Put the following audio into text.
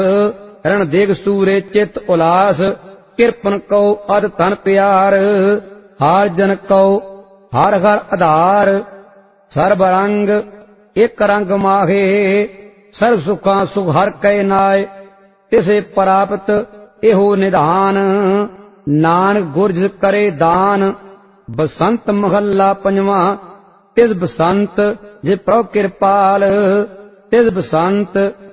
ਰਣ ਦੇਗ ਸੂਰੇ ਚਿਤ ਉਲਾਸ ਕਿਰਪਨ ਕਉ ਅਦ ਤਨ ਪਿਆਰ ਹਾਰ ਜਨ ਕਉ ਹਰ ਹਰ ਆਧਾਰ ਸਰਬ ਰੰਗ ਇਕ ਰੰਗ ਮਾਹੇ ਸਰਬ ਸੁਖਾਂ ਸੁਖ ਹਰ ਕੈ ਨਾਏ ਤਿਸੇ ਪ੍ਰਾਪਤ ਇਹੋ ਨਿਧਾਨ ਨਾਨਕ ਗੁਰਜ ਕਰੇ ਦਾਨ ਬਸੰਤ ਮਹੱਲਾ ਪੰਜਵਾਂ ਤਿਸ ਬਸੰਤ ਜੇ ਪ੍ਰਭ ਕਿਰਪਾਲ ਤਿਸ ਬਸੰਤ